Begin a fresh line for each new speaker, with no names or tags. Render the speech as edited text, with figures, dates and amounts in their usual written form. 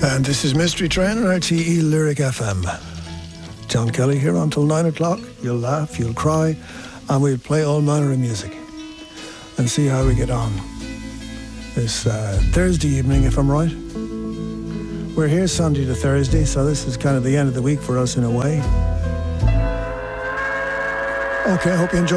And this is Mystery Train on RTE Lyric FM. John Kelly here until 9 o'clock. You'll laugh, you'll cry, and we'll play all manner of music and see how we get on. This Thursday evening, if I'm right. We're here Sunday to Thursday, so this is kind of the end of the week for us in a way. Okay, I hope you enjoy.